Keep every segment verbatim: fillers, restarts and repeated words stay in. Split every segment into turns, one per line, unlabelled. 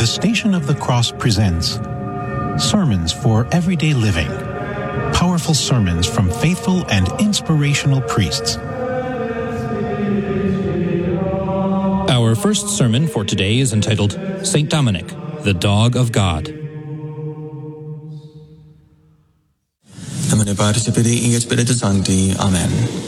The Station of the Cross presents Sermons for Everyday Living. Powerful sermons from faithful and inspirational priests.
Our first sermon for today is entitled Saint Dominic, the Dog of God.
Namine Patris et Filii et Spiritus Sancti. Amen.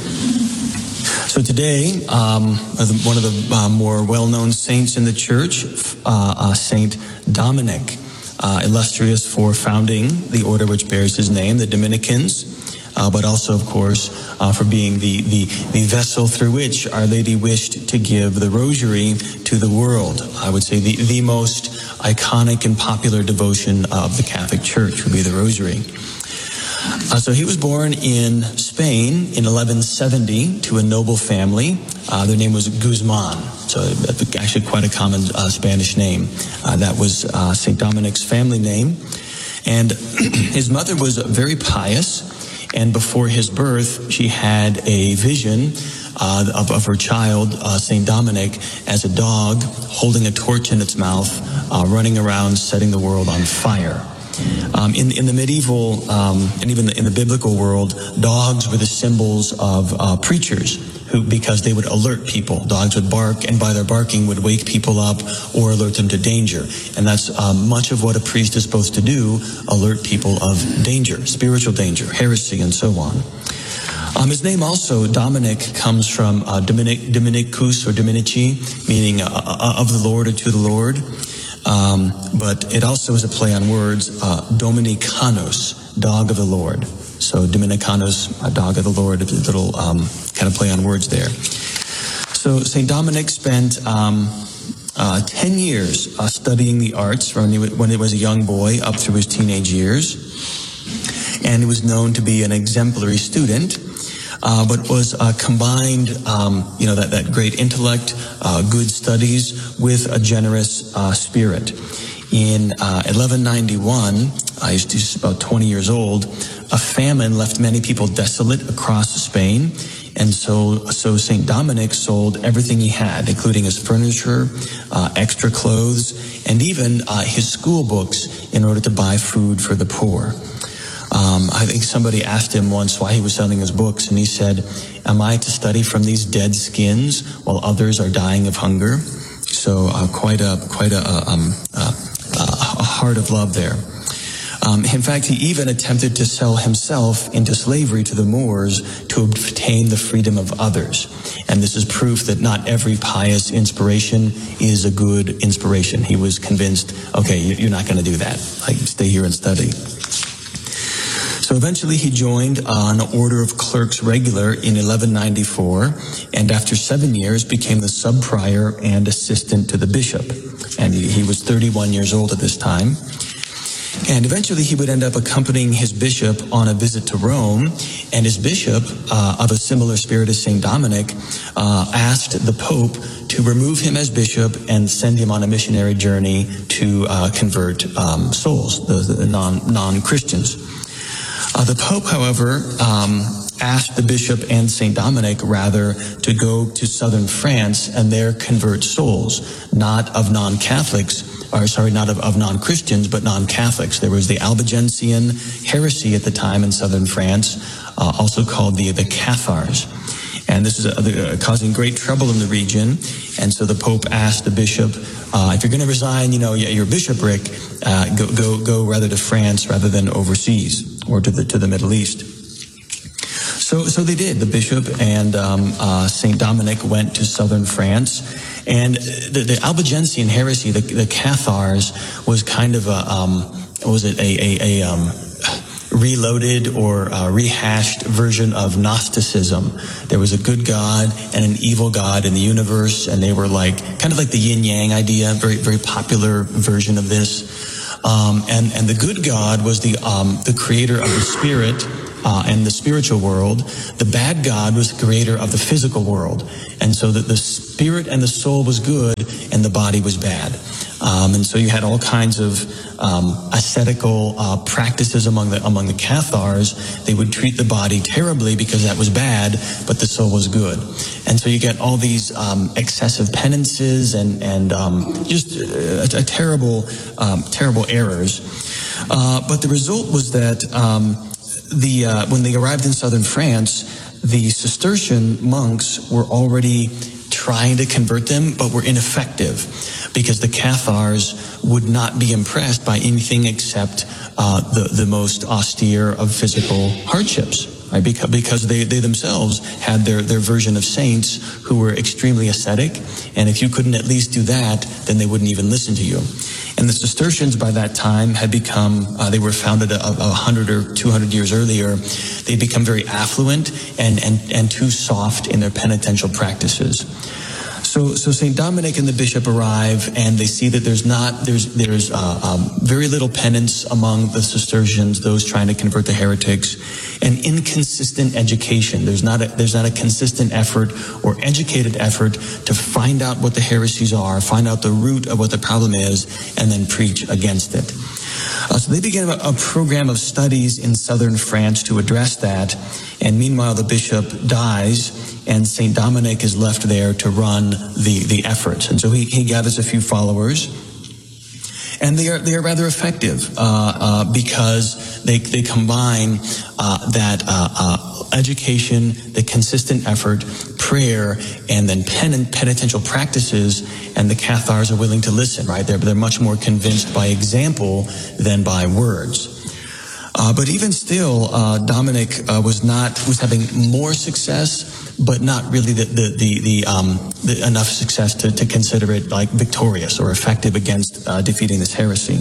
So today, um, one of the uh, more well-known saints in the church, uh, uh, Saint Dominic, uh, illustrious for founding the order which bears his name, the Dominicans, uh, but also, of course, uh, for being the, the, the vessel through which Our Lady wished to give the rosary to the world. I would say the, the most iconic and popular devotion of the Catholic Church would be the rosary. Uh, so he was born in Spain in eleven seventy to a noble family. Uh, their name was Guzman, so actually quite a common uh, Spanish name. Uh, that was uh, Saint Dominic's family name. And his mother was very pious, and before his birth, she had a vision uh, of, of her child, uh, Saint Dominic, as a dog holding a torch in its mouth, uh, running around setting the world on fire. Um, in, in the medieval um, and even in the biblical world, dogs were the symbols of uh, preachers, who, because they would alert people. Dogs would bark, and by their barking would wake people up or alert them to danger. And that's uh, much of what a priest is supposed to do: alert people of danger, spiritual danger, heresy, and so on. Um, his name also, Dominic, comes from uh, Dominic, Dominicus or Dominici, meaning uh, uh, of the Lord or to the Lord. Um, but it also is a play on words, uh, Dominicanus, dog of the Lord. So Dominicanus, a dog of the Lord, a little um, kind of play on words there. So Saint Dominic spent um, uh, ten years uh, studying the arts when he, when he was a young boy up through his teenage years. And he was known to be an exemplary student. Uh, but was uh, combined, um, you know, that, that great intellect, uh, good studies, with a generous uh, spirit. In uh, eleven ninety-one, uh, he was about twenty years old, a famine left many people desolate across Spain, and so so Saint Dominic sold everything he had, including his furniture, uh, extra clothes, and even uh, his school books, in order to buy food for the poor. Um, I think somebody asked him once why he was selling his books, and he said, "Am I to study from these dead skins while others are dying of hunger?" So uh, quite a quite a, um, uh, a heart of love there. Um, in fact, he even attempted to sell himself into slavery to the Moors to obtain the freedom of others. And this is proof that not every pious inspiration is a good inspiration. He was convinced, okay, you're not going to do that. Like, stay here and study. So eventually he joined an order of clerks regular in eleven ninety-four, and after seven years became the sub-prior and assistant to the bishop. And he, he was thirty-one years old at this time. And eventually he would end up accompanying his bishop on a visit to Rome, and his bishop, uh, of a similar spirit as Saint Dominic, uh, asked the Pope to remove him as bishop and send him on a missionary journey to uh, convert um, souls, the, the non, non-Christians. Uh, the Pope, however, um, asked the bishop and Saint Dominic, rather, to go to southern France and there convert souls, not of non-Catholics, or sorry, not of, of non-Christians, but non-Catholics. There was the Albigensian heresy at the time in southern France, uh, also called the, the Cathars. And this is uh, causing great trouble in the region. And so the Pope asked the bishop, uh, if you're going to resign, you know, your bishopric, uh, go, go, go rather to France rather than overseas or to the, to the Middle East. So, so they did. The bishop and, um, uh, Saint Dominic went to southern France. And the, the Albigensian heresy, the, the Cathars, was kind of a, um, what was it, a, a, a, um, reloaded or uh, rehashed version of Gnosticism. There was a good God and an evil God in the universe, and they were like kind of like the yin-yang idea, very very popular version of this. Um, and and the good God was the um, the creator of the spirit uh, and the spiritual world. The bad God was the creator of the physical world, and so that the spirit and the soul was good and the body was bad. Um, and so you had all kinds of um, ascetical uh, practices among the among the Cathars. They would treat the body terribly because that was bad, but the soul was good. And so you get all these um, excessive penances and and um, just a, a terrible um, terrible errors. Uh, but the result was that um, the uh, when they arrived in southern France, the Cistercian monks were already trying to convert them, but were ineffective because the Cathars would not be impressed by anything except uh, the, the most austere of physical hardships, right? Because, because they, they themselves had their, their version of saints who were extremely ascetic, and if you couldn't at least do that, then they wouldn't even listen to you. And the Cistercians by that time had become, uh, they were founded a, a hundred or two hundred years earlier. They'd become very affluent and, and, and too soft in their penitential practices. So, so Saint Dominic and the bishop arrive, and they see that there's not, there's, there's uh, um, very little penance among the Cistercians, those trying to convert the heretics, and inconsistent education. There's not a, there's not a consistent effort or educated effort to find out what the heresies are, find out the root of what the problem is, and then preach against it. Uh, so they began a, a program of studies in southern France to address that, and meanwhile the bishop dies, and Saint Dominic is left there to run the, the efforts. And so he, he gathers a few followers, and they are they are rather effective uh, uh, because they they combine uh, that uh, uh, education, the consistent effort, prayer, and then pen- penitential practices. And the Cathars are willing to listen, right? They're they're much more convinced by example than by words. Uh, but even still, uh, Dominic uh, was not was having more success, but not really the the the, the, um, the enough success to, to consider it like victorious or effective against uh, defeating this heresy.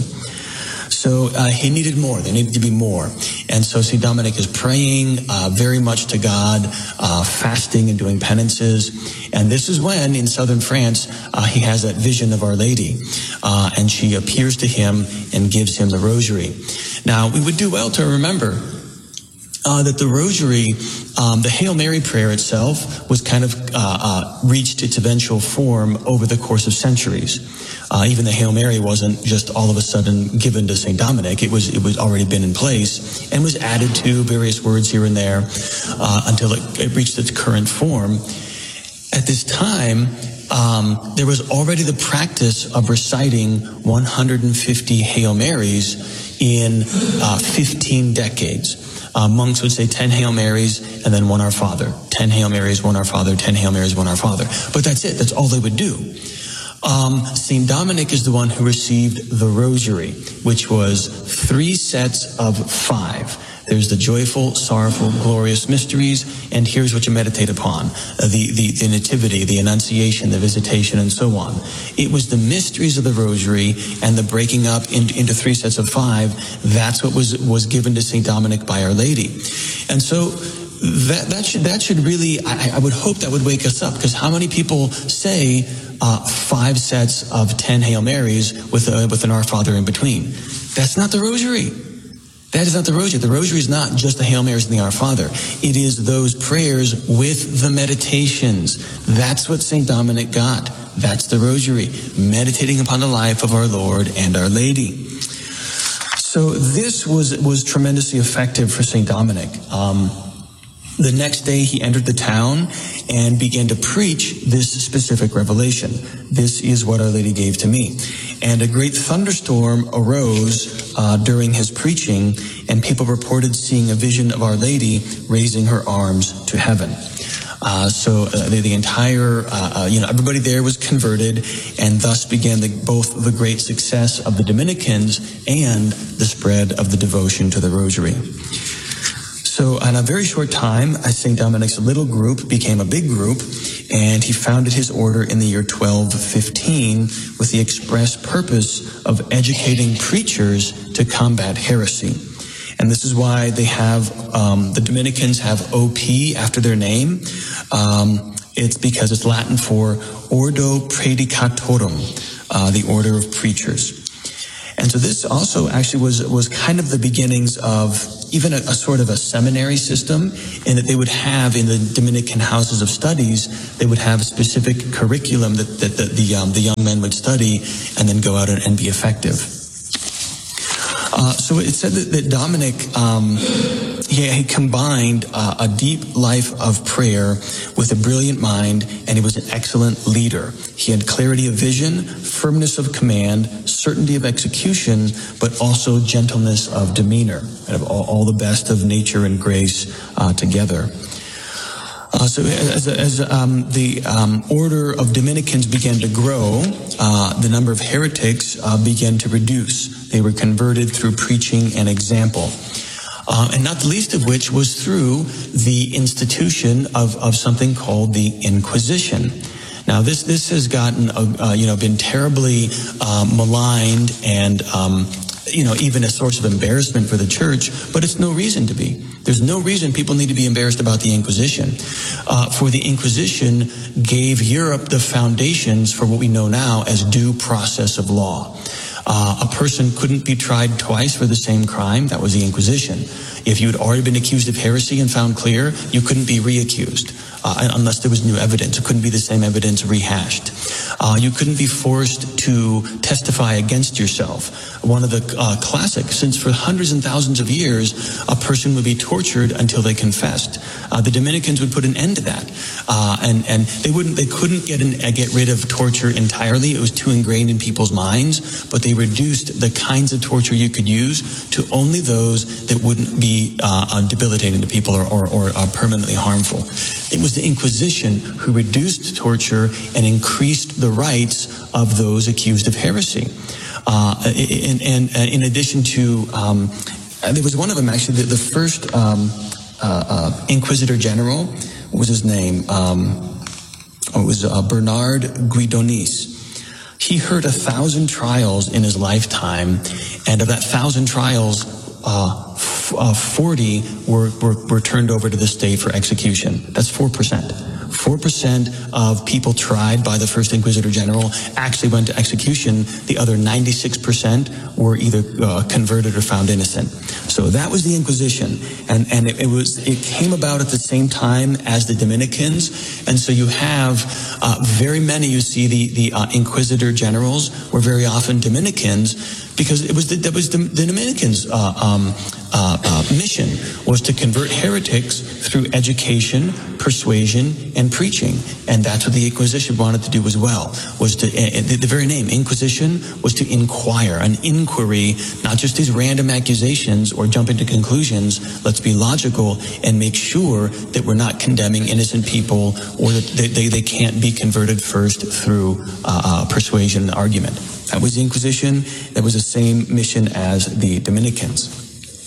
So uh, he needed more. There needed to be more. And so Saint Dominic is praying uh, very much to God, uh, fasting and doing penances. And this is when, in southern France, uh, he has that vision of Our Lady. Uh, and she appears to him and gives him the rosary. Now, we would do well to remember uh, that the rosary, um, the Hail Mary prayer itself, was kind of uh, uh, reached its eventual form over the course of centuries. Uh, even the Hail Mary wasn't just all of a sudden given to Saint Dominic. It was it was already been in place and was added to various words here and there uh, until it, it reached its current form. At this time, um, there was already the practice of reciting one hundred fifty Hail Marys in uh, fifteen decades. Uh, monks would say ten Hail Marys and then one Our Father. ten Hail Marys, one Our Father, ten Hail Marys, one Our Father. But that's it. That's all they would do. Um, Saint Dominic is the one who received the rosary, which was three sets of five. There's the joyful, sorrowful, glorious mysteries, and here's what you meditate upon. Uh, the, the, the nativity, the annunciation, the visitation, and so on. It was the mysteries of the rosary and the breaking up in, into three sets of five. That's what was, was given to Saint Dominic by Our Lady. And so that, that should, that should really, I, I would hope that would wake us up, because how many people say uh, five sets of ten Hail Marys with, a, with an Our Father in between? That's not the rosary. That is not the rosary. The rosary is not just the Hail Marys and the Our Father. It is those prayers with the meditations. That's what Saint Dominic got. That's the rosary, meditating upon the life of our Lord and Our Lady. So this was was tremendously effective for Saint Dominic. Um, the next day he entered the town and began to preach this specific revelation. This is what Our Lady gave to me. And a great thunderstorm arose uh, during his preaching, and people reported seeing a vision of Our Lady raising her arms to heaven. Uh, so uh, the, the entire, uh, uh, you know, everybody there was converted, and thus began the, both the great success of the Dominicans and the spread of the devotion to the Rosary. So in a very short time, Saint Dominic's little group became a big group, and he founded his order in the year twelve fifteen with the express purpose of educating preachers to combat heresy. And this is why they have, um, the Dominicans have O P after their name. Um, it's because it's Latin for Ordo Praedicatorum, uh, the order of preachers. And so this also actually was, was kind of the beginnings of even a, a sort of a seminary system, in that they would have in the Dominican houses of studies, they would have a specific curriculum that, that the, the, um, the young men would study and then go out and, and be effective. Uh, so it said that, that Dominic, um, he, he combined uh, a deep life of prayer with a brilliant mind, and he was an excellent leader. He had clarity of vision, firmness of command, certainty of execution, but also gentleness of demeanor, and of all, all the best of nature and grace uh, together. Uh, so as, as um, the um, order of Dominicans began to grow, uh, the number of heretics uh, began to reduce. They were converted through preaching and example. Uh, and not the least of which was through the institution of, of something called the Inquisition. Now, this this has gotten, uh, you know, been terribly uh, maligned and, um, you know, even a source of embarrassment for the church, but it's no reason to be. There's no reason people need to be embarrassed about the Inquisition. Uh, for the Inquisition gave Europe the foundations for what we know now as due process of law. Uh, a person couldn't be tried twice for the same crime. That was the Inquisition. If you had already been accused of heresy and found clear, you couldn't be reaccused. Uh, unless there was new evidence. It couldn't be the same evidence rehashed. Uh, you couldn't be forced to testify against yourself. One of the uh, classics, since for hundreds and thousands of years, a person would be tortured until they confessed. Uh, the Dominicans would put an end to that. Uh, and, and they wouldn't, they couldn't get, an, uh, get rid of torture entirely. It was too ingrained in people's minds, but they reduced the kinds of torture you could use to only those that wouldn't be uh, debilitating to people or, or, or uh, permanently harmful. It was the Inquisition who reduced torture and increased the rights of those accused of heresy. Uh, and, and, and in addition to, um, there was one of them actually, the, the first um, uh, uh, Inquisitor General, what was his name? Um, oh, it was uh, Bernard Guidonis. He heard a thousand trials in his lifetime, and of that thousand trials, uh, f- uh, forty were, were, were turned over to the state for execution. That's four percent. four percent of people tried by the first Inquisitor General actually went to execution. The other ninety-six percent were either uh, converted or found innocent. So that was the Inquisition. And, and it, it was, it came about at the same time as the Dominicans. And so you have uh, very many, you see the, the uh, Inquisitor Generals were very often Dominicans, because it was the, that was the, the Dominicans' uh, um, uh, uh, mission was to convert heretics through education, persuasion, and preaching. And that's what the Inquisition wanted to do as well, was to, uh, the, the very name, Inquisition, was to inquire, an inquiry, not just these random accusations or jumping to conclusions. Let's be logical and make sure that we're not condemning innocent people, or that they, they, they can't be converted first through uh, uh, persuasion and argument. That was the Inquisition. That was the same mission as the Dominicans.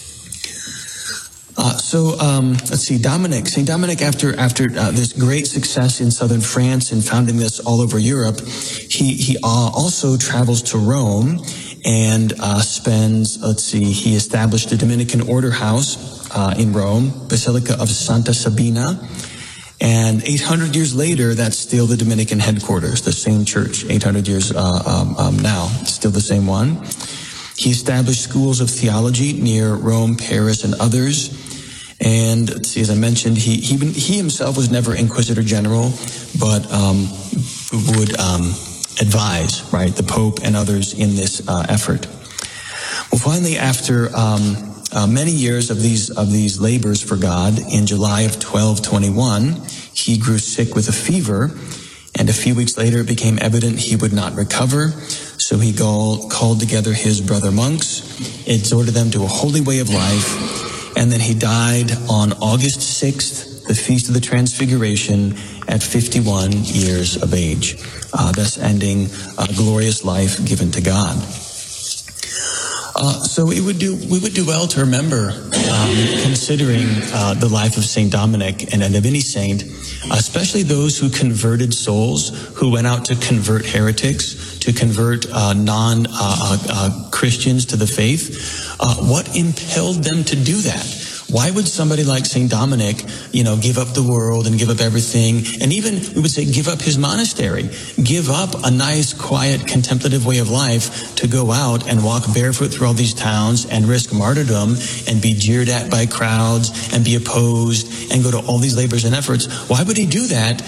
Uh, so um, let's see, Dominic. Saint Dominic, after after uh, this great success in southern France and founding this all over Europe, he he uh, also travels to Rome and uh, spends. Let's see, he established a Dominican order house uh, in Rome, Basilica of Santa Sabina. And eight hundred years later, that's still the Dominican headquarters, the same church, eight hundred years uh, um, um, now, still the same one. He established schools of theology near Rome, Paris, and others. And let's see, as I mentioned, he he, he himself was never Inquisitor General, but um, would um, advise, right, the Pope and others in this uh, effort. Well, finally, after um, Uh, many years of these of these labors for God, in July of twelve twenty-one, he grew sick with a fever, and a few weeks later it became evident he would not recover. So he called, called together his brother monks, exhorted them to a holy way of life, and then he died on August sixth, the Feast of the Transfiguration, at fifty-one years of age, uh, thus ending a glorious life given to God. Uh, so we would do we would do well to remember, um, considering uh, the life of Saint Dominic and, and of any saint, especially those who converted souls, who went out to convert heretics, to convert uh, non-Christians uh, uh, to the faith. Uh, what impelled them to do that? Why would somebody like Saint Dominic, you know, give up the world and give up everything? And even, we would say, give up his monastery. Give up a nice, quiet, contemplative way of life to go out and walk barefoot through all these towns and risk martyrdom and be jeered at by crowds and be opposed and go to all these labors and efforts. Why would he do that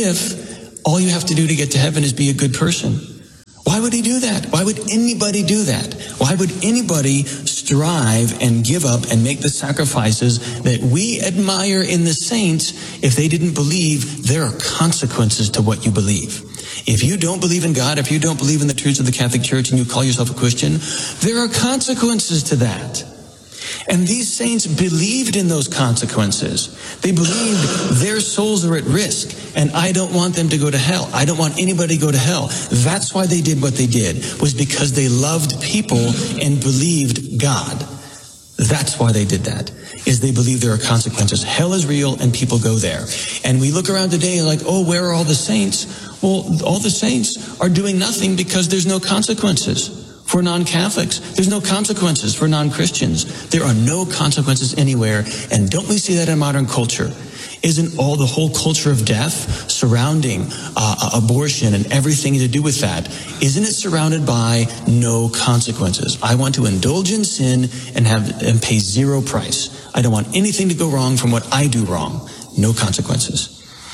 if all you have to do to get to heaven is be a good person? Why would he do that? Why would anybody do that? Why would anybody strive and give up and make the sacrifices that we admire in the saints if they didn't believe there are consequences to what you believe? If you don't believe in God, if you don't believe in the truths of the Catholic Church and you call yourself a Christian, there are consequences to that. And these saints believed in those consequences. They believed their souls are at risk, and I don't want them to go to hell. I don't want anybody to go to hell. That's why they did what they did, was because they loved people and believed God. That's why they did that, is they believe there are consequences. Hell is real, and people go there. And we look around today and like, oh, where are all the saints? Well, all the saints are doing nothing because there's no consequences. For non-Catholics, there's no consequences. For non-Christians, there are no consequences anywhere. And don't we see that in modern culture? Isn't all the whole culture of death surrounding uh, abortion and everything to do with that, isn't it surrounded by no consequences? I want to indulge in sin and have and pay zero price. I don't want anything to go wrong from what I do wrong. No consequences.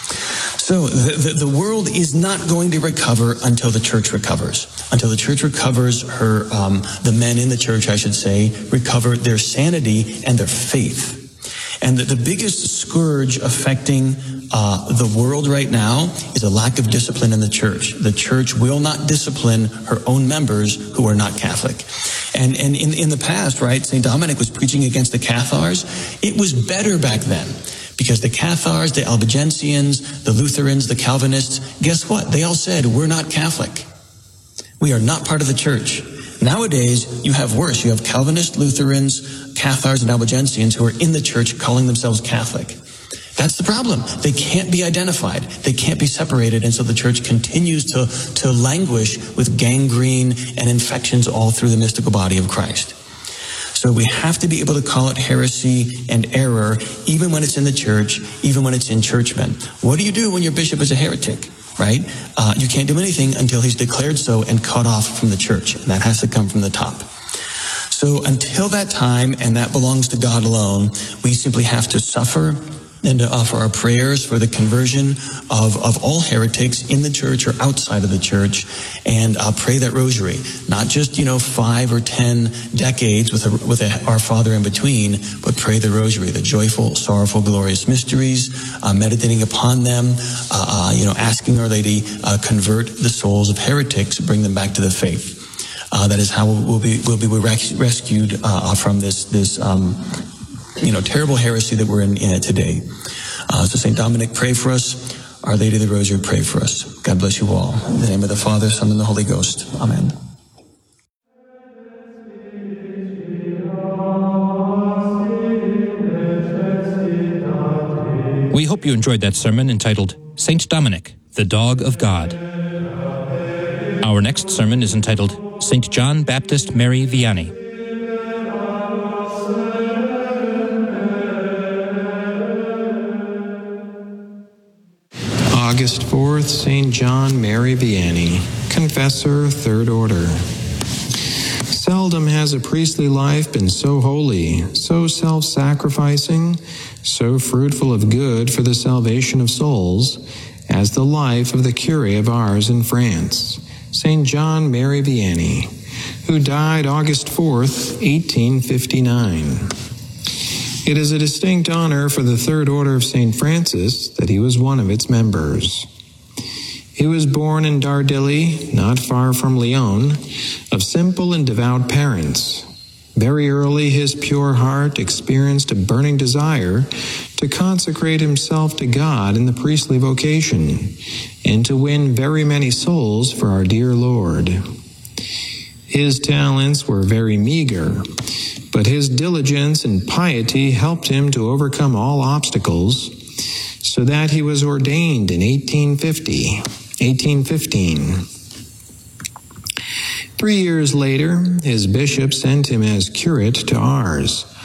So the, the, the world is not going to recover until the church recovers. Until the church recovers her, um, the men in the church, I should say, recover their sanity and their faith. And the, the biggest scourge affecting uh, the world right now is a lack of discipline in the church. The church will not discipline her own members who are not Catholic. And, and in, in the past, right, Saint Dominic was preaching against the Cathars. It was better back then. Because the Cathars, the Albigensians, the Lutherans, the Calvinists, guess what? They all said, we're not Catholic. We are not part of the church. Nowadays, you have worse. You have Calvinists, Lutherans, Cathars, and Albigensians who are in the church calling themselves Catholic. That's the problem. They can't be identified. They can't be separated. And so the church continues to, to languish with gangrene and infections all through the mystical body of Christ. So we have to be able to call it heresy and error, even when it's in the church, even when it's in churchmen. What do you do when your bishop is a heretic, right? Uh, you can't do anything until he's declared so and cut off from the church. And that has to come from the top. So until that time, and that belongs to God alone, we simply have to suffer and to offer our prayers for the conversion of, of all heretics in the church or outside of the church, and uh, pray that rosary. Not just, you know, five or ten decades with a, with a Our Father in between, but pray the rosary, the joyful, sorrowful, glorious mysteries, uh, meditating upon them, uh, uh, you know, asking Our Lady, uh, convert the souls of heretics, bring them back to the faith. Uh, that is how we'll be, we'll be rescued uh, from this, this, um, you know, terrible heresy that we're in, in it today. Uh, so Saint Dominic, pray for us. Our Lady of the Rosary, pray for us. God bless you all. In the name of the Father, Son, and the Holy Ghost. Amen.
We hope you enjoyed that sermon entitled Saint Dominic, the Dog of God. Our next sermon is entitled Saint John Baptist Mary Vianney.
August fourth, Saint John Mary Vianney, Confessor, Third Order. Seldom has a priestly life been so holy, so self-sacrificing, so fruitful of good for the salvation of souls, as the life of the curé of Ars in France, Saint John Mary Vianney, who died August fourth, eighteen fifty-nine. It is a distinct honor for the Third Order of Saint Francis that he was one of its members. He was born in Dardilly, not far from Lyon, of simple and devout parents. Very early, his pure heart experienced a burning desire to consecrate himself to God in the priestly vocation and to win very many souls for our dear Lord. His talents were very meager, but his diligence and piety helped him to overcome all obstacles, so that he was ordained in eighteen fifty, eighteen fifteen. Three years later, his bishop sent him as curate to Ars, a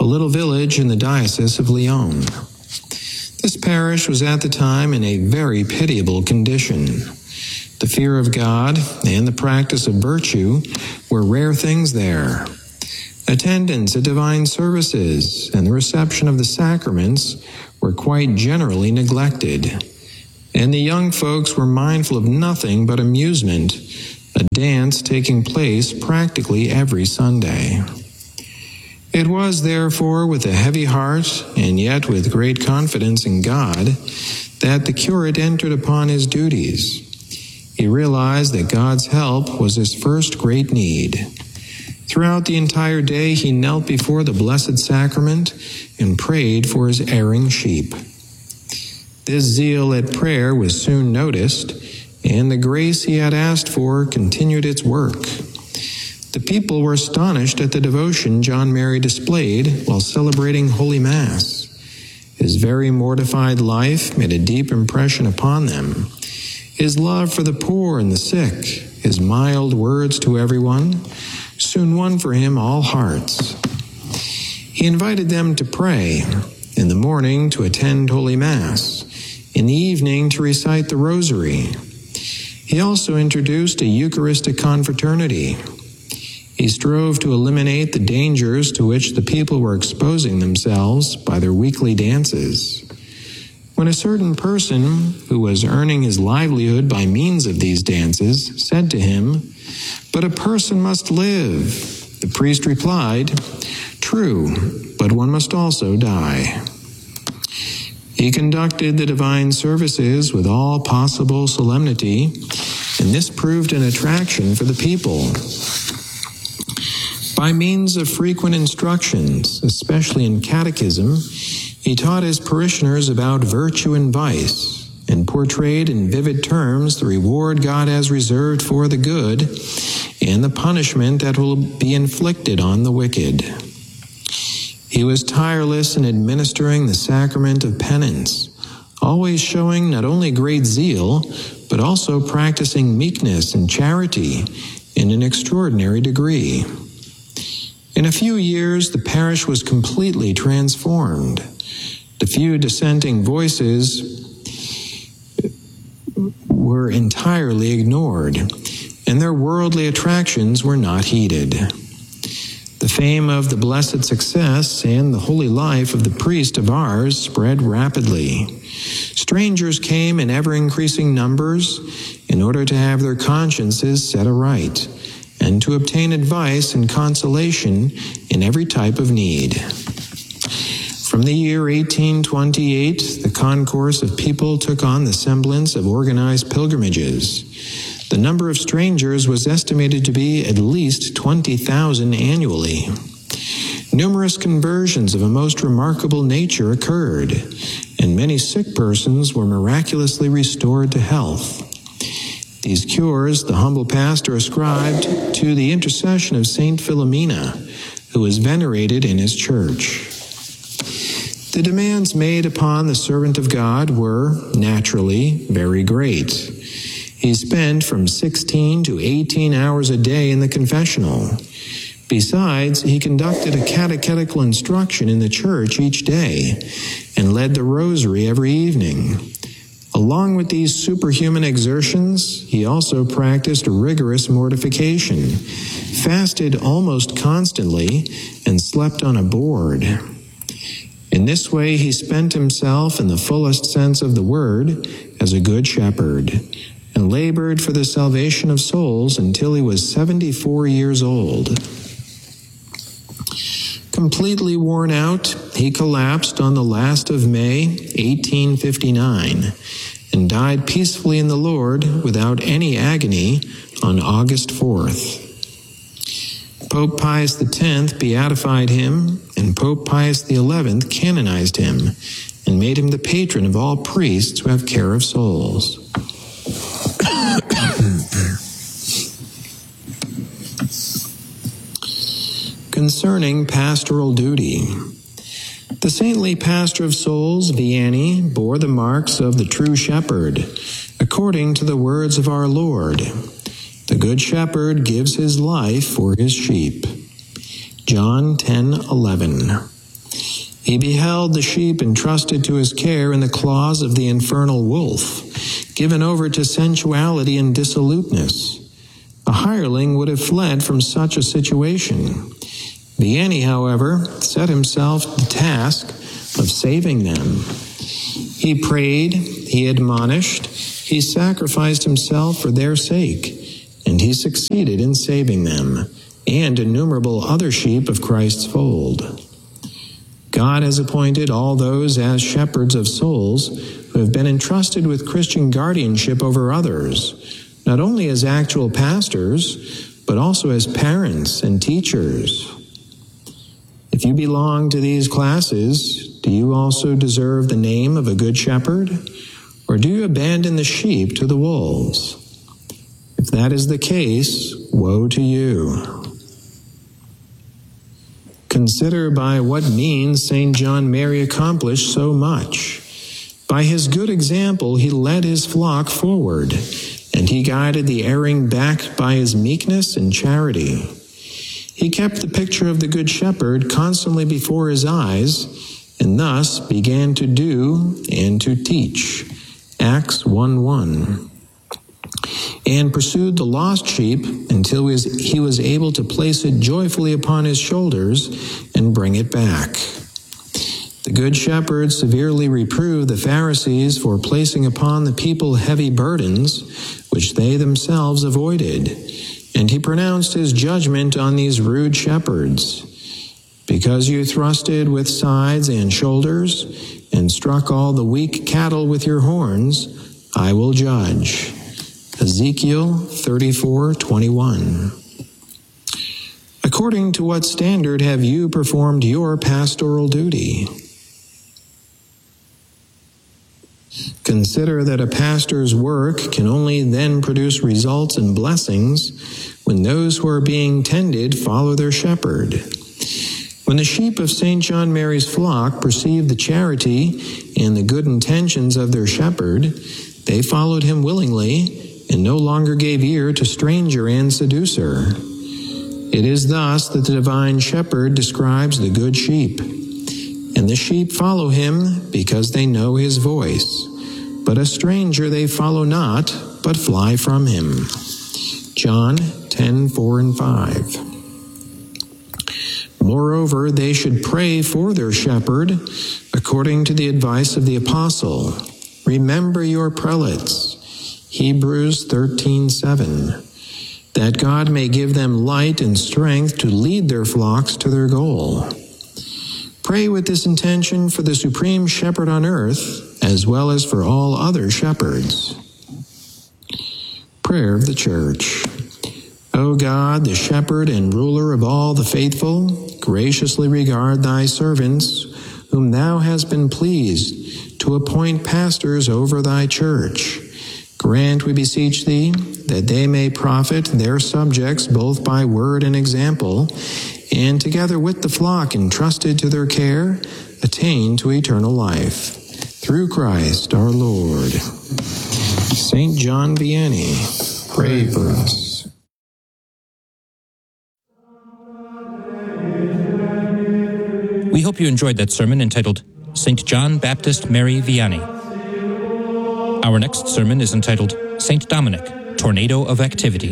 little village in the Diocese of Lyon. This parish was at the time in a very pitiable condition. The fear of God and the practice of virtue were rare things there. Attendance at divine services and the reception of the sacraments were quite generally neglected, and the young folks were mindful of nothing but amusement, a dance taking place practically every Sunday. It was, therefore, with a heavy heart, and yet with great confidence in God, that the curate entered upon his duties. He realized that God's help was his first great need. Throughout the entire day, he knelt before the Blessed Sacrament and prayed for his erring sheep. This zeal at prayer was soon noticed, and the grace he had asked for continued its work. The people were astonished at the devotion John Mary displayed while celebrating Holy Mass. His very mortified life made a deep impression upon them. His love for the poor and the sick, his mild words to everyone, soon won for him all hearts. He invited them to pray, in the morning to attend Holy Mass, in the evening to recite the Rosary. He also introduced a Eucharistic confraternity. He strove to eliminate the dangers to which the people were exposing themselves by their weekly dances. When a certain person, who was earning his livelihood by means of these dances, said to him, "But a person must live," the priest replied, "True, but one must also die." He conducted the divine services with all possible solemnity, and this proved an attraction for the people. By means of frequent instructions, especially in catechism, he taught his parishioners about virtue and vice, and portrayed in vivid terms the reward God has reserved for the good and the punishment that will be inflicted on the wicked. He was tireless in administering the sacrament of penance, always showing not only great zeal, but also practicing meekness and charity in an extraordinary degree. In a few years, the parish was completely transformed. The few dissenting voices were entirely ignored, and their worldly attractions were not heeded. The fame of the blessed success and the holy life of the priest of ours spread rapidly. Strangers came in ever-increasing numbers in order to have their consciences set aright, and to obtain advice and consolation in every type of need. From the year eighteen twenty-eight, the concourse of people took on the semblance of organized pilgrimages. The number of strangers was estimated to be at least twenty thousand annually. Numerous conversions of a most remarkable nature occurred, and many sick persons were miraculously restored to health. These cures the humble pastor ascribed to the intercession of Saint Philomena, who was venerated in his church. The demands made upon the servant of God were, naturally, very great. He spent from sixteen to eighteen hours a day in the confessional. Besides, he conducted a catechetical instruction in the church each day and led the rosary every evening. Along with these superhuman exertions, he also practiced rigorous mortification, fasted almost constantly, and slept on a board. In this way, he spent himself in the fullest sense of the word as a good shepherd, and labored for the salvation of souls until he was seventy-four years old. Completely worn out, he collapsed on the last of May, eighteen fifty-nine, and died peacefully in the Lord without any agony on August fourth. Pope Pius the tenth beatified him, and Pope Pius the eleventh canonized him and made him the patron of all priests who have care of souls. Concerning pastoral duty, the saintly pastor of souls, Vianney, bore the marks of the true shepherd, according to the words of our Lord. The good shepherd gives his life for his sheep. John ten eleven. He beheld the sheep entrusted to his care in the claws of the infernal wolf, given over to sensuality and dissoluteness. A hireling would have fled from such a situation. Vianney, however, set himself the task of saving them. He prayed, he admonished, he sacrificed himself for their sake, and he succeeded in saving them and innumerable other sheep of Christ's fold. God has appointed all those as shepherds of souls who have been entrusted with Christian guardianship over others, not only as actual pastors, but also as parents and teachers. If you belong to these classes, do you also deserve the name of a good shepherd? Or do you abandon the sheep to the wolves? If that is the case, woe to you. Consider by what means Saint John Mary accomplished so much. By his good example, he led his flock forward, and he guided the erring back by his meekness and charity. He kept the picture of the Good Shepherd constantly before his eyes, and thus began to do and to teach. Acts one one. And pursued the lost sheep until he was able to place it joyfully upon his shoulders and bring it back. The Good Shepherd severely reproved the Pharisees for placing upon the people heavy burdens, which they themselves avoided, and he pronounced his judgment on these rude shepherds. Because you thrusted with sides and shoulders, and struck all the weak cattle with your horns, I will judge. Ezekiel thirty-four twenty-one. According to what standard have you performed your pastoral duty? Consider that a pastor's work can only then produce results and blessings when those who are being tended follow their shepherd. When the sheep of Saint John Mary's flock perceived the charity and the good intentions of their shepherd, they followed him willingly and no longer gave ear to stranger and seducer. It is thus that the divine shepherd describes the good sheep. And the sheep follow him because they know his voice. But a stranger they follow not, but fly from him. John ten four and five. Moreover, they should pray for their shepherd, according to the advice of the apostle. Remember your prelates. Hebrews thirteen seven. That God may give them light and strength to lead their flocks to their goal. Pray with this intention for the supreme shepherd on earth, as well as for all other shepherds. Prayer of the Church. O God, the shepherd and ruler of all the faithful, graciously regard thy servants, whom thou hast been pleased to appoint pastors over thy church. Grant, we beseech thee, that they may profit their subjects both by word and example, and together with the flock entrusted to their care, attain to eternal life. Through Christ our Lord. Saint John Vianney, pray for us.
We hope you enjoyed that sermon entitled Saint John Baptist Mary Vianney. Our next sermon is entitled Saint Dominic, Tornado of Activity.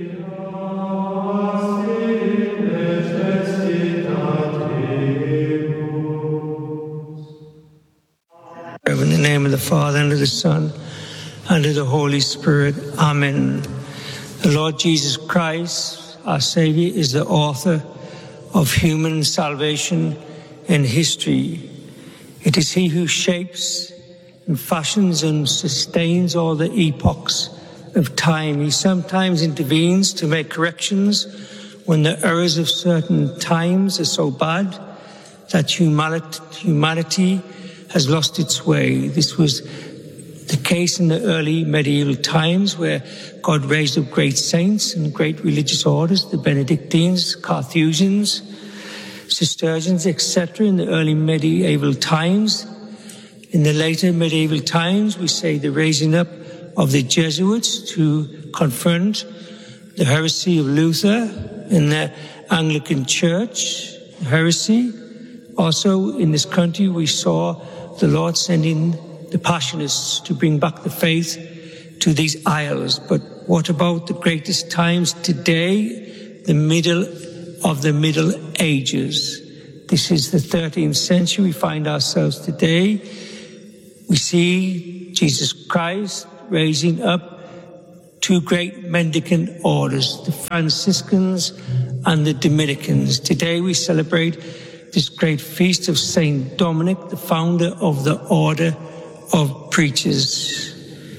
In the name of the Father, and of the Son, and of the Holy Spirit. Amen. The Lord Jesus Christ, our Savior, is the author of human salvation in history. It is he who shapes and fashions and sustains all the epochs of time. He sometimes intervenes to make corrections when the errors of certain times are so bad that humanity, humanity has lost its way. This was the case in the early medieval times, where God raised up great saints and great religious orders, the Benedictines, Carthusians, Cistercians, et cetera, in the early medieval times. In the later medieval times, we say the raising up of the Jesuits to confront the heresy of Luther in the Anglican Church, heresy Also, in this country, we saw the Lord sending the Passionists to bring back the faith to these isles. But what about the greatest times today, the middle of the Middle Ages? This is the thirteenth century. We find ourselves today. We see Jesus Christ raising up two great mendicant orders, the Franciscans and the Dominicans. Today we celebrate this great feast of Saint Dominic, the founder of the Order of Preachers.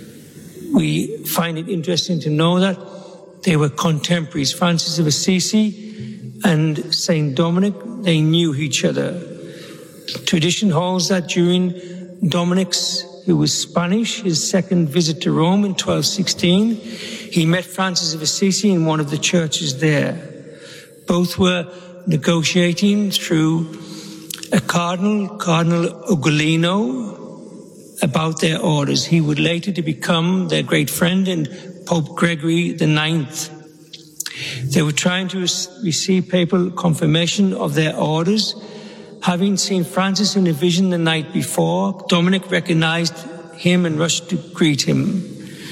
We find it interesting to know that they were contemporaries. Francis of Assisi and Saint Dominic, they knew each other. Tradition holds that during Dominic's, who was Spanish, his second visit to Rome in twelve sixteen, he met Francis of Assisi in one of the churches there. Both were negotiating through a cardinal, Cardinal Ugolino, about their orders. He would later to become their great friend and Pope Gregory the Ninth. They were trying to receive papal confirmation of their orders. Having seen Francis in a vision the night before, Dominic recognized him and rushed to greet him.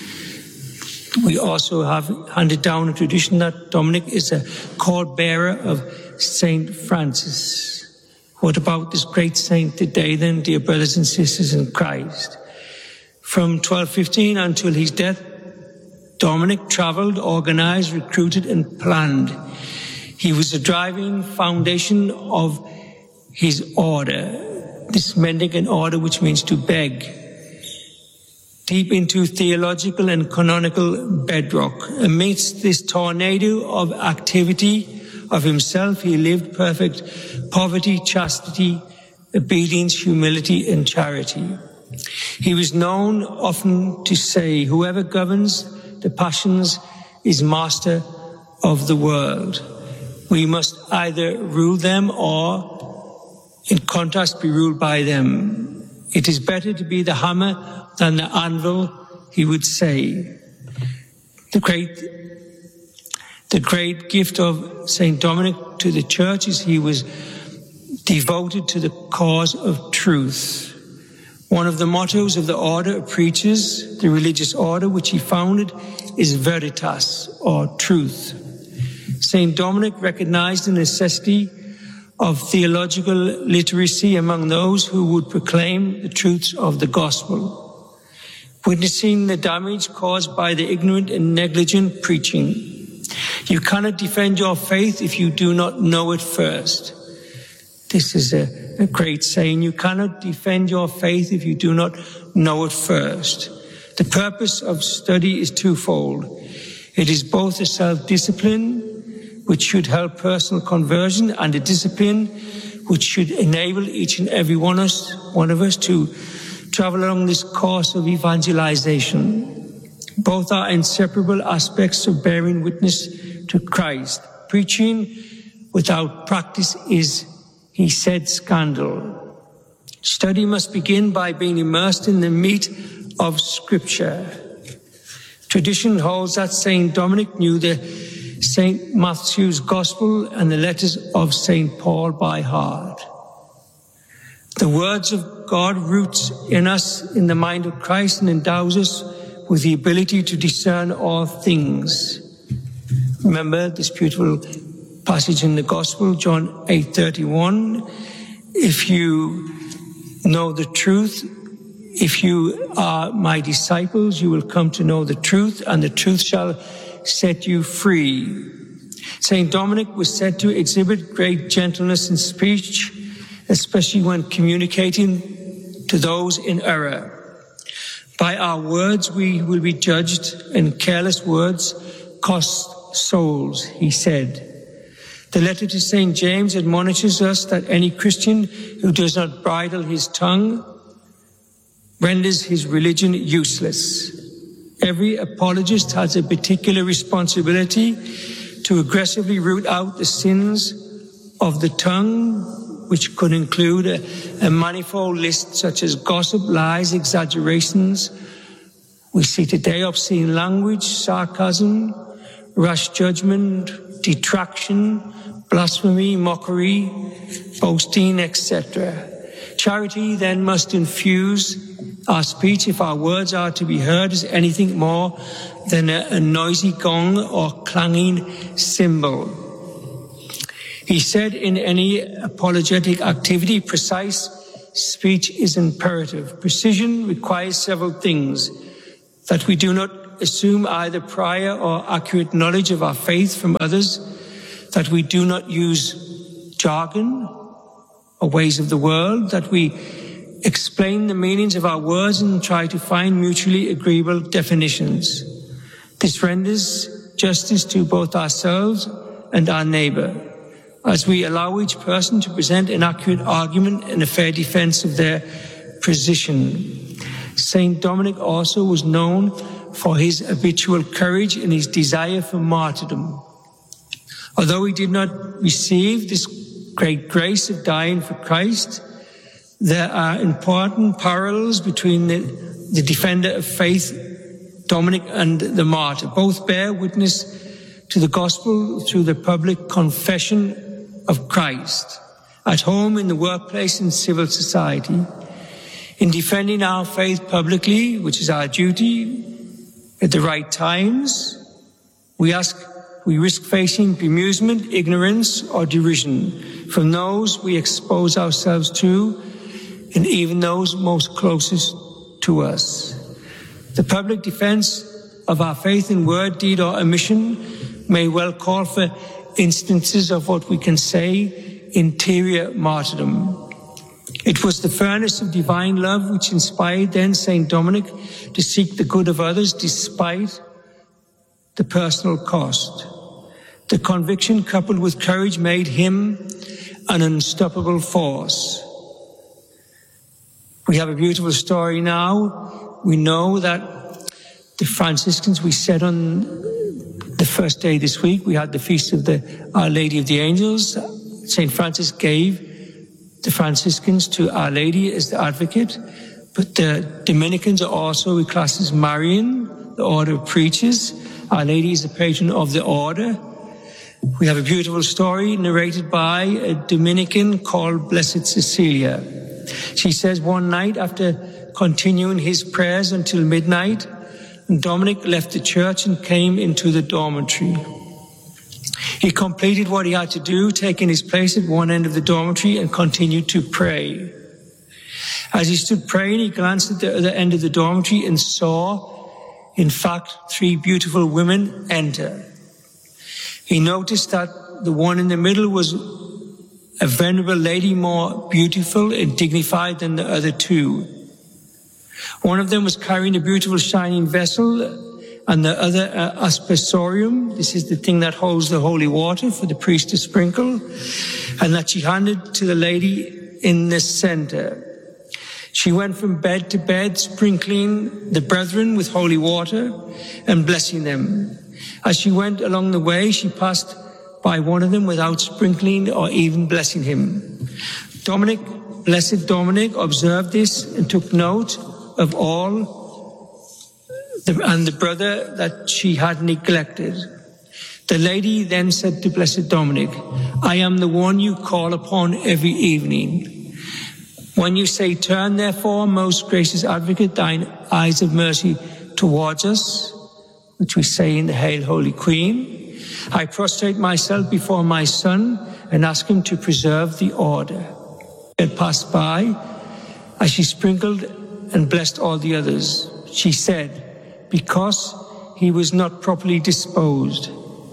We also have handed down a tradition that Dominic is a cord-bearer of Saint Francis. What about this great saint today then, dear brothers and sisters in Christ? From twelve fifteen until his death, Dominic traveled, organized, recruited, and planned. He was the driving foundation of his order, this mendicant order, which means to beg, deep into theological and canonical bedrock. Amidst this tornado of activity of himself, he lived perfect poverty, chastity, obedience, humility, and charity. He was known often to say, whoever governs the passions is master of the world. We must either rule them or, in contrast, be ruled by them. It is better to be the hammer than the anvil, he would say. The great, the great gift of Saint Dominic to the church is he was devoted to the cause of truth. One of the mottos of the Order of Preachers, the religious order which he founded, is Veritas, or truth. Saint Dominic recognized the necessity of theological literacy among those who would proclaim the truths of the gospel, witnessing the damage caused by the ignorant and negligent preaching. You cannot defend your faith if you do not know it first. This is a, a great saying. You cannot defend your faith if you do not know it first. The purpose of study is twofold. It is both a self-discipline, which should help personal conversion, and a discipline which should enable each and every one of us, one of us to travel along this course of evangelization. Both are inseparable aspects of bearing witness to Christ. Preaching without practice is, he said, scandal. Study must begin by being immersed in the meat of Scripture. Tradition holds that Saint Dominic knew the Saint Matthew's Gospel and the letters of Saint Paul by heart. The words of God roots in us in the mind of Christ and endows us with the ability to discern all things. Remember this beautiful passage in the Gospel, John eight thirty-one. If you know the truth, if you are my disciples, you will come to know the truth, and the truth shall set you free. Saint Dominic was said to exhibit great gentleness in speech, especially when communicating to those in error. By our words we will be judged, and careless words cost souls, he said. The letter to Saint James admonishes us that any Christian who does not bridle his tongue renders his religion useless. Every apologist has a particular responsibility to aggressively root out the sins of the tongue, which could include a, a manifold list such as gossip, lies, exaggerations. We see today obscene language, sarcasm, rash judgment, detraction, blasphemy, mockery, boasting, et cetera. Charity then must infuse our speech if our words are to be heard as anything more than a, a noisy gong or clanging cymbal. He said in any apologetic activity, precise speech is imperative. Precision requires several things: that we do not assume either prior or accurate knowledge of our faith from others, that we do not use jargon or ways of the world, that we explain the meanings of our words and try to find mutually agreeable definitions. This renders justice to both ourselves and our neighbor, as we allow each person to present an accurate argument and a fair defense of their position. Saint Dominic also was known for his habitual courage and his desire for martyrdom. Although he did not receive this great grace of dying for Christ, there are important parallels between the, the defender of faith, Dominic, and the martyr. Both bear witness to the gospel through the public confession of Christ, at home, in the workplace, in civil society. In defending our faith publicly, which is our duty, at the right times, we ask, we risk facing bemusement, ignorance, or derision from those we expose ourselves to, and even those most closest to us. The public defense of our faith in word, deed, or omission may well call for instances of what we can say interior martyrdom. It was the furnace of divine love which inspired then Saint Dominic to seek the good of others despite the personal cost. The conviction coupled with courage made him an unstoppable force. We have a beautiful story now. We know that the Franciscans, we said on the first day this week, we had the feast of the Our Lady of the Angels. Saint Francis gave the Franciscans to Our Lady as the advocate, but the Dominicans are also classed as Marian, the order of preachers. Our Lady is the patron of the order. We have a beautiful story narrated by a Dominican called Blessed Cecilia. She says one night, after continuing his prayers until midnight, Dominic left the church and came into the dormitory. He completed what he had to do, taking his place at one end of the dormitory, and continued to pray. As he stood praying, he glanced at the other end of the dormitory and saw, in fact, three beautiful women enter. He noticed that the one in the middle was a venerable lady, more beautiful and dignified than the other two. One of them was carrying a beautiful shining vessel, and the other uh, aspersorium. This is the thing that holds the holy water for the priest to sprinkle, and that she handed to the lady in the center. She went from bed to bed, sprinkling the brethren with holy water and blessing them. As she went along the way, she passed by one of them without sprinkling or even blessing him. Dominic, Blessed Dominic, observed this and took note of all the, and the brother that she had neglected. The lady then said to Blessed Dominic, "I am the one you call upon every evening. When you say, 'Turn therefore, most gracious advocate, thine eyes of mercy towards us,' which we say in the Hail, Holy Queen, I prostrate myself before my Son and ask him to preserve the order." It passed by as she sprinkled and blessed all the others. She said, "Because he was not properly disposed."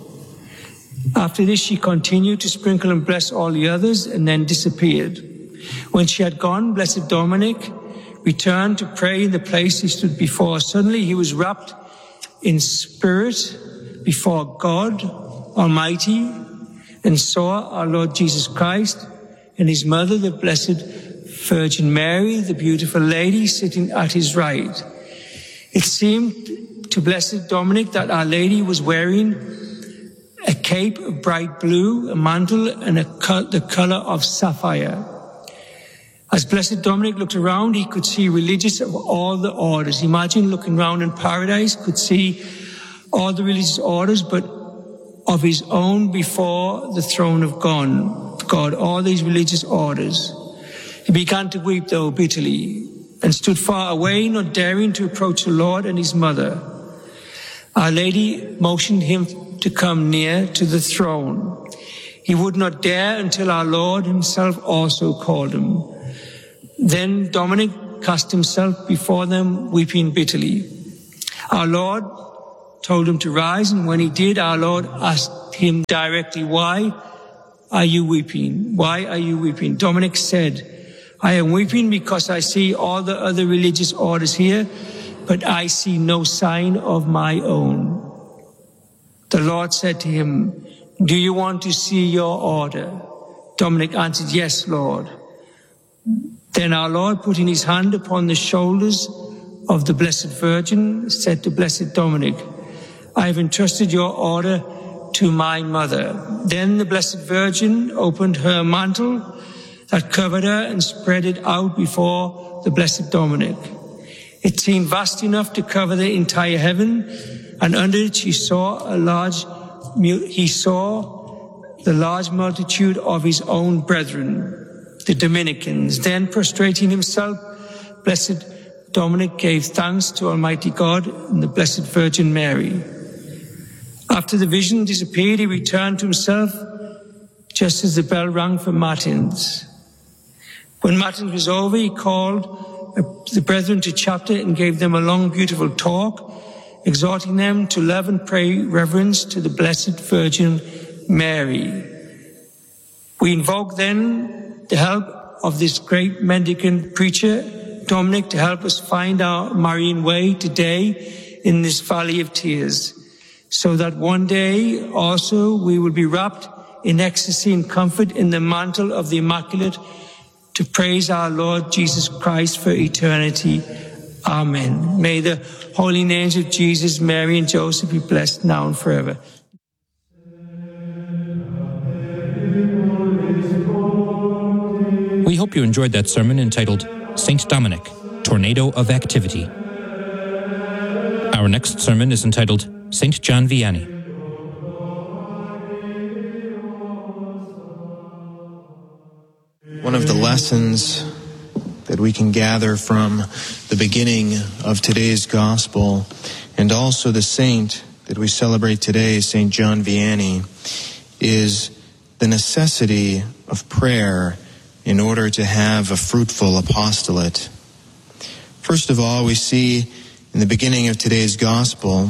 After this, she continued to sprinkle and bless all the others and then disappeared. When she had gone, Blessed Dominic returned to pray in the place he stood before. Suddenly he was wrapped in spirit before God Almighty and saw our Lord Jesus Christ and his mother, the Blessed Virgin Mary, the beautiful lady, sitting at his right. It seemed to Blessed Dominic that Our Lady was wearing a cape of bright blue, a mantle, and a co- the color of sapphire. As Blessed Dominic looked around, he could see religious of all the orders. Imagine looking around in paradise, could see all the religious orders, but of his own before the throne of God, God, all these religious orders. He began to weep, though, bitterly, and stood far away, not daring to approach the Lord and his mother. Our Lady motioned him to come near to the throne. He would not dare until our Lord himself also called him. Then Dominic cast himself before them, weeping bitterly. Our Lord told him to rise, and when he did, our Lord asked him directly, "Why are you weeping? Why are you weeping?" Dominic said, "I am weeping because I see all the other religious orders here, but I see no sign of my own." The Lord said to him, "Do you want to see your order?" Dominic answered, "Yes, Lord." Then our Lord, putting his hand upon the shoulders of the Blessed Virgin, said to Blessed Dominic, "I have entrusted your order to my mother." Then the Blessed Virgin opened her mantle that covered her and spread it out before the Blessed Dominic. It seemed vast enough to cover the entire heaven, and under it she saw a large, he saw the large multitude of his own brethren, the Dominicans. Then, prostrating himself, Blessed Dominic gave thanks to Almighty God and the Blessed Virgin Mary. After the vision disappeared, he returned to himself just as the bell rang for Matins. When Matins was over, he called the brethren to chapter and gave them a long, beautiful talk, exhorting them to love and pay reverence to the Blessed Virgin Mary. We invoke then the help of this great mendicant preacher, Dominic, to help us find our Marian way today in this valley of tears, so that one day also we will be wrapped in ecstasy and comfort in the mantle of the Immaculate to praise our Lord Jesus Christ for eternity. Amen. May the holy names of Jesus, Mary, and Joseph be blessed now and forever.
We hope you enjoyed that sermon entitled Saint Dominic, Tornado of Activity. Our next sermon is entitled Saint John Vianney.
One of the lessons that we can gather from the beginning of today's gospel, and also the saint that we celebrate today, Saint John Vianney, is the necessity of prayer in order to have a fruitful apostolate. First of all, we see in the beginning of today's gospel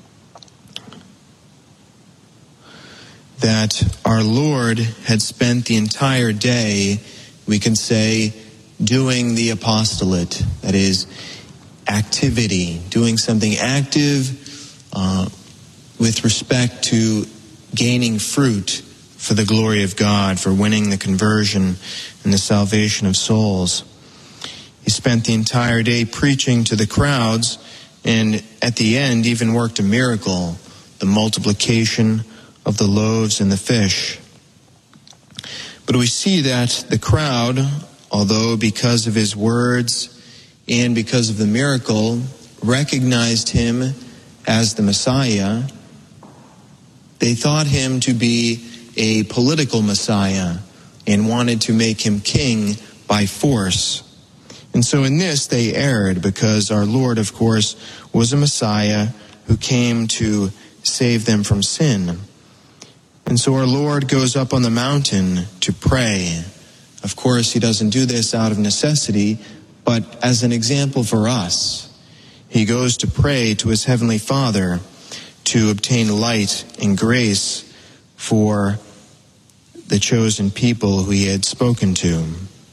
that our Lord had spent the entire day, we can say, doing the apostolate, that is, activity, doing something active uh, with respect to gaining fruit for the glory of God, for winning the conversion and the salvation of souls. He spent the entire day preaching to the crowds, and at the end even worked a miracle, the multiplication of the loaves and the fish. But we see that the crowd, although because of his words and because of the miracle, recognized him as the Messiah, they thought him to be a political Messiah and wanted to make him king by force. And so in this they erred, because our Lord, of course, was a Messiah who came to save them from sin. And so our Lord goes up on the mountain to pray. Of course, he doesn't do this out of necessity, but as an example for us. He goes to pray to his heavenly Father to obtain light and grace for the chosen people who he had spoken to.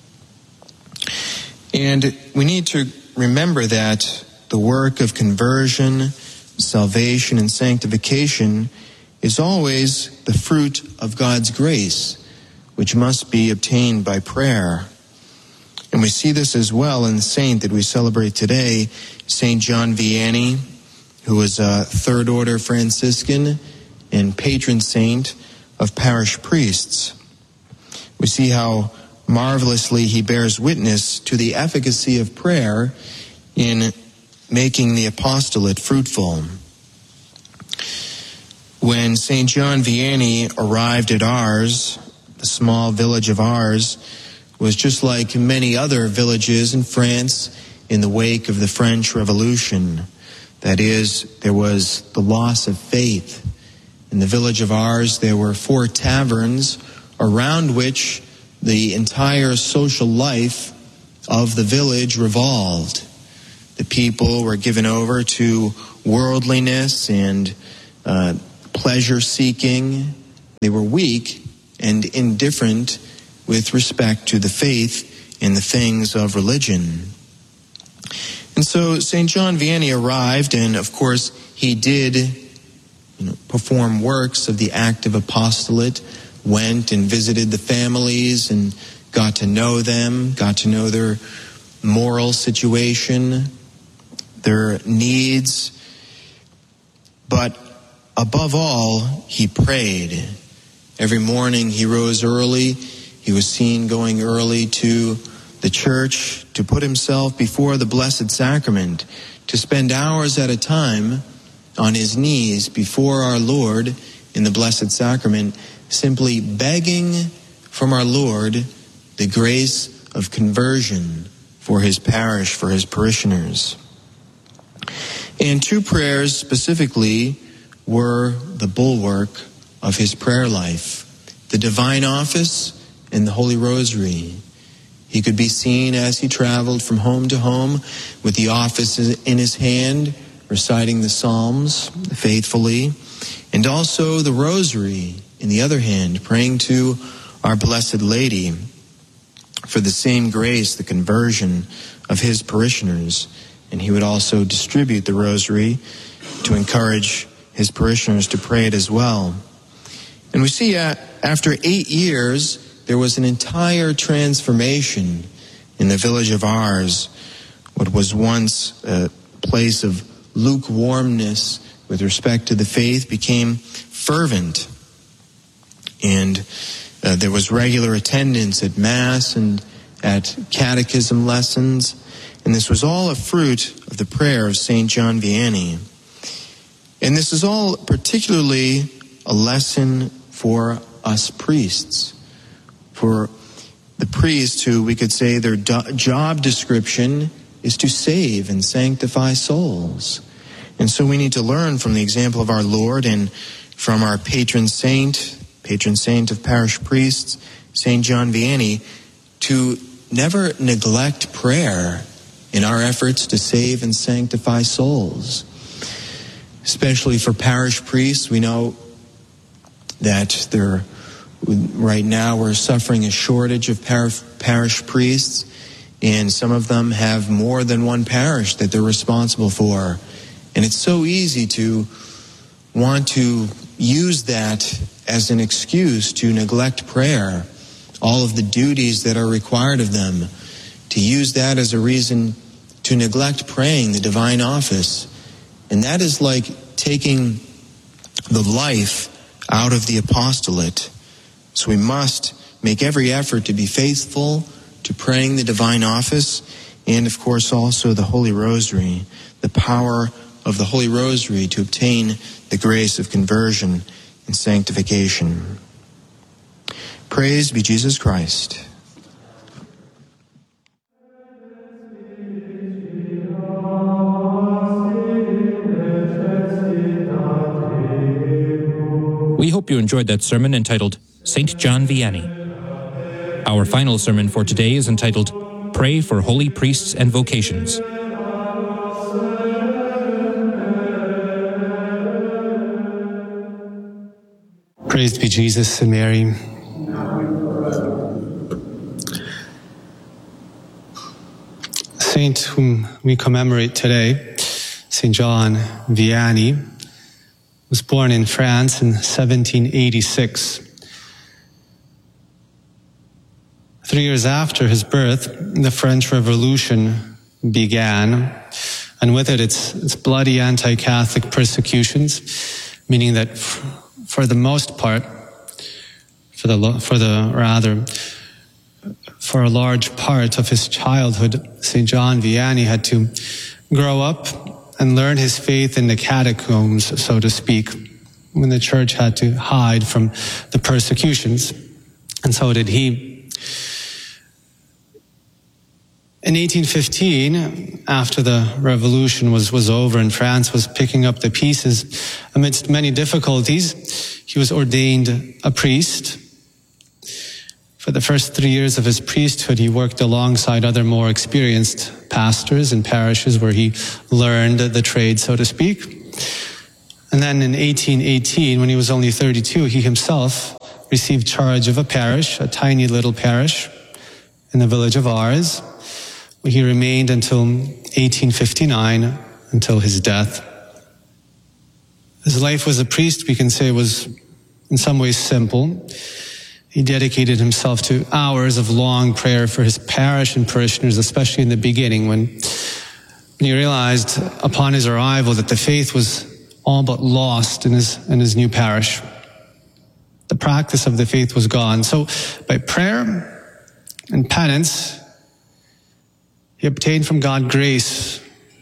And we need to remember that the work of conversion, salvation, and sanctification is always the fruit of God's grace, which must be obtained by prayer. And we see this as well in the saint that we celebrate today, Saint John Vianney, who was a third order Franciscan and patron saint of parish priests. We see how marvelously he bears witness to the efficacy of prayer in making the apostolate fruitful. When Saint John Vianney arrived at Ars, the small village of Ars was just like many other villages in France in the wake of the French Revolution. That is, there was the loss of faith. In the village of Ars, there were four taverns around which the entire social life of the village revolved. The people were given over to worldliness and uh, pleasure-seeking. They were weak and indifferent with respect to the faith and the things of religion. And so Saint John Vianney arrived, and of course he did you know, perform works of the active apostolate, went and visited the families and got to know them, got to know their moral situation, their needs. But above all, he prayed. Every morning he rose early. He was seen going early to the church to put himself before the Blessed Sacrament, to spend hours at a time on his knees before our Lord in the Blessed Sacrament, simply begging from our Lord the grace of conversion for his parish, for his parishioners. And two prayers specifically were the bulwark of his prayer life: the Divine Office and the Holy Rosary. He could be seen as he traveled from home to home with the office in his hand, reciting the Psalms faithfully, and also the Rosary in the other hand, praying to our Blessed Lady for the same grace, the conversion of his parishioners. And he would also distribute the Rosary to encourage his parishioners to pray it as well. And we see uh, after eight years, there was an entire transformation in the village of Ars. What was once a place of lukewarmness with respect to the faith became fervent. And uh, there was regular attendance at Mass and at catechism lessons. And this was all a fruit of the prayer of Saint John Vianney. And this is all particularly a lesson for us priests. For the priests who, we could say, their do- job description is to save and sanctify souls. And so we need to learn from the example of our Lord and from our patron saint, patron saint of parish priests, Saint John Vianney, to never neglect prayer in our efforts to save and sanctify souls. Especially for parish priests, we know that there, right now we're suffering a shortage of par- parish priests, and some of them have more than one parish that they're responsible for. And it's so easy to want to use that as an excuse to neglect prayer, all of the duties that are required of them, to use that as a reason to neglect praying the Divine Office. And that is like taking the life out of the apostolate. So we must make every effort to be faithful to praying the Divine Office, and of course also the Holy Rosary, the power of the Holy Rosary to obtain the grace of conversion and sanctification. Praise be Jesus Christ.
We hope you enjoyed that sermon entitled Saint John Vianney. Our final sermon for today is entitled Pray for Holy Priests and Vocations.
Praised be Jesus and Mary. Saint whom we commemorate today, Saint John Vianney, was born in France in seventeen eighty-six. Three years after his birth, the French Revolution began, and with it its, its bloody anti-Catholic persecutions, meaning that f- for the most part, for the for the rather, for a large part of his childhood, Saint John Vianney had to grow up and learn his faith in the catacombs, so to speak, when the church had to hide from the persecutions, and so did he. In eighteen fifteen, after the revolution was, was over and France was picking up the pieces, amidst many difficulties, he was ordained a priest. For the first three years of his priesthood, he worked alongside other more experienced pastors in parishes where he learned the trade, so to speak. And then in eighteen eighteen, when he was only thirty-two, he himself received charge of a parish, a tiny little parish in the village of Ars, where he remained until eighteen fifty-nine, until his death. His life as a priest, we can say, was in some ways simple. He dedicated himself to hours of long prayer for his parish and parishioners, especially in the beginning when, when he realized upon his arrival that the faith was all but lost in his, in his new parish. The practice of the faith was gone. So by prayer and penance, he obtained from God grace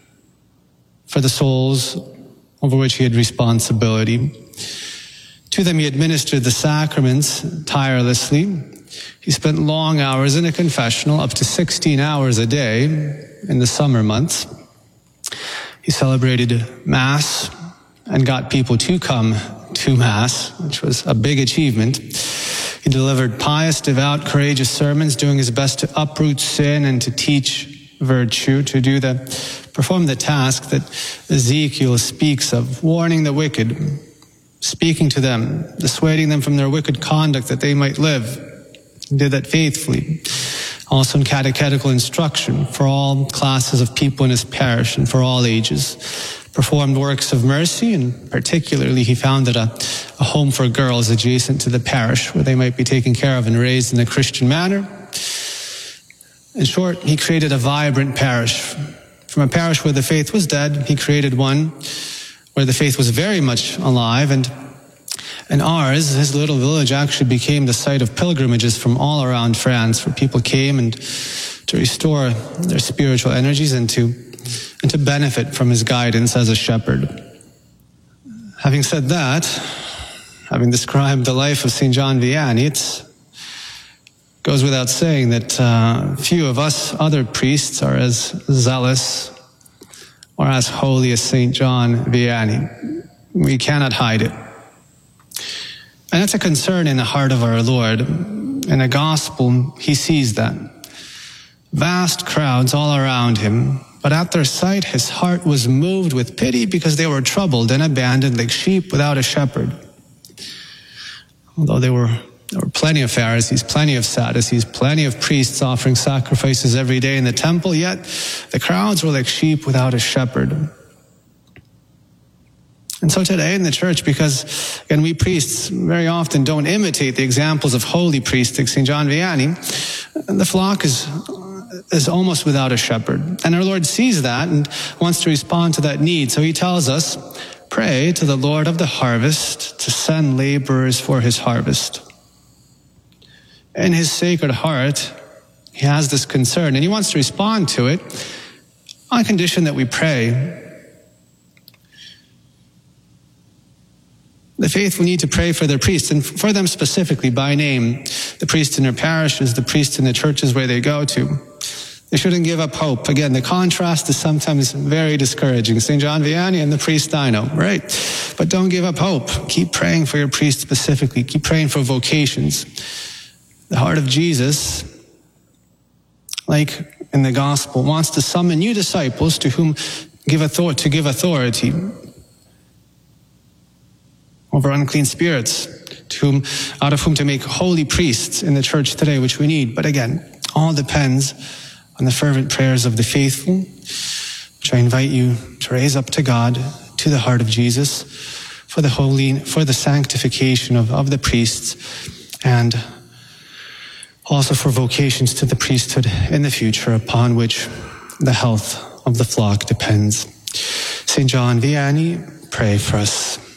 for the souls over which he had responsibility. To them he administered the sacraments tirelessly. He spent long hours in a confessional, up to sixteen hours a day in the summer months. He celebrated Mass and got people to come to Mass, which was a big achievement. He delivered pious, devout, courageous sermons, doing his best to uproot sin and to teach virtue, to do the, perform the task that Ezekiel speaks of, warning the wicked, speaking to them, dissuading them from their wicked conduct that they might live. He did that faithfully. Also in catechetical instruction for all classes of people in his parish and for all ages. Performed works of mercy, and particularly he founded a, a home for girls adjacent to the parish where they might be taken care of and raised in a Christian manner. In short, he created a vibrant parish. From a parish where the faith was dead, he created one where the faith was very much alive, and and ours, his little village, actually became the site of pilgrimages from all around France, where people came and to restore their spiritual energies and to and to benefit from his guidance as a shepherd. Having said that, having described the life of Saint John Vianney, it goes without saying that uh, few of us other priests are as zealous or as holy as Saint John Vianney. We cannot hide it. And that's a concern in the heart of our Lord. In the gospel, he sees that. Vast crowds all around him, but at their sight, his heart was moved with pity because they were troubled and abandoned like sheep without a shepherd. Although there were, there were plenty of Pharisees, plenty of Sadducees, plenty of priests offering sacrifices every day in the temple, yet the crowds were like sheep without a shepherd. And so today in the church, because again, we priests very often don't imitate the examples of holy priests like Saint John Vianney, the flock is is almost without a shepherd. And our Lord sees that and wants to respond to that need. So he tells us, pray to the Lord of the harvest to send laborers for his harvest. In his sacred heart, he has this concern and he wants to respond to it on condition that we pray. The faithful need to pray for their priests, and for them specifically by name. The priests in their parishes, the priests in the churches where they go to. They shouldn't give up hope. Again, the contrast is sometimes very discouraging. Saint John Vianney and the priest I know, right? But don't give up hope. Keep praying for your priest specifically. Keep praying for vocations. The heart of Jesus, like in the gospel, wants to summon new disciples to whom give authority, to give authority over unclean spirits, to whom, out of whom to make holy priests in the church today, which we need. But again, all depends on the fervent prayers of the faithful, which I invite you to raise up to God, to the heart of Jesus, for the holy, for the sanctification of, of the priests, and also for vocations to the priesthood in the future, upon which the health of the flock depends. Saint John Vianney, pray for us.